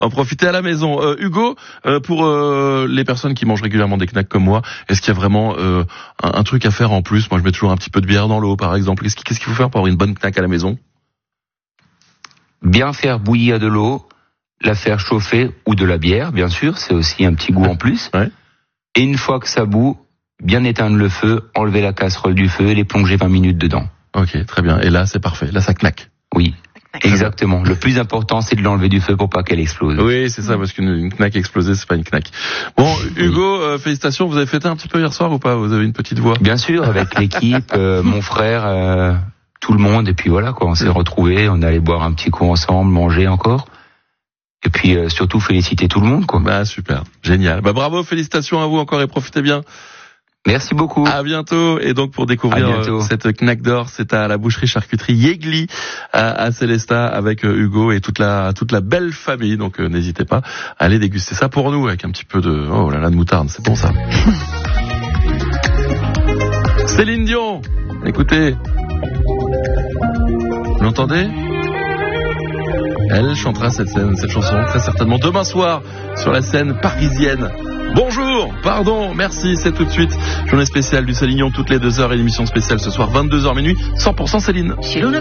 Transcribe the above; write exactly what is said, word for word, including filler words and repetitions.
En profiter à la maison. Euh, Hugo, euh, pour euh, les personnes qui mangent régulièrement des knacks comme moi, est-ce qu'il y a vraiment euh, un, un truc à faire en plus? Moi, je mets toujours un petit peu de bière dans l'eau, par exemple. Qu'est-ce, qu'est-ce qu'il faut faire pour avoir une bonne knack à la maison? Bien faire bouillir de l'eau, la faire chauffer, ou de la bière, bien sûr, c'est aussi un petit goût en plus. Ouais. Et une fois que ça bout, bien éteindre le feu, enlever la casserole du feu et les plonger vingt minutes dedans. Ok, très bien. Et là, c'est parfait. Là, ça knack. Oui. Exactement. Le plus important, c'est de l'enlever du feu pour pas qu'elle explose. Oui, c'est ça, parce qu'une une knack explosée, c'est pas une knack. Bon, Hugo, oui. euh, félicitations. Vous avez fêté un petit peu hier soir ou pas? Vous avez une petite voix? Bien sûr, avec l'équipe, euh, mon frère, euh, tout le monde. Et puis voilà, quoi. On s'est retrouvés, on allait boire un petit coup ensemble, manger encore. Et puis euh, surtout féliciter tout le monde, quoi. Bah super, génial. Bah bravo, félicitations à vous encore et profitez bien. Merci beaucoup. À bientôt. Et donc pour découvrir euh, cette knack d'or, c'est à la boucherie charcuterie Yegli à, à Célestat avec euh, Hugo et toute la toute la belle famille. Donc euh, n'hésitez pas à aller déguster ça pour nous avec un petit peu de oh là là de moutarde, c'est bon ça. Céline Dion, écoutez, vous l'entendez? Elle chantera cette scène, cette chanson très certainement demain soir sur la scène parisienne. Bonjour, pardon, merci, c'est tout de suite. Journée spéciale du Céline Dion toutes les deux heures et l'émission spéciale ce soir vingt-deux heures minuit, cent pour cent Céline.